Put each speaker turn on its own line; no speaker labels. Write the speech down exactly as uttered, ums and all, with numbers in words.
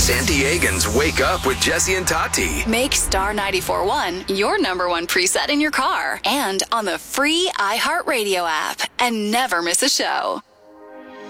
San Diegans wake up with Jesse and Tati.
Make Star ninety-four point one your number one preset in your car and on the free iHeartRadio app. And never miss a show.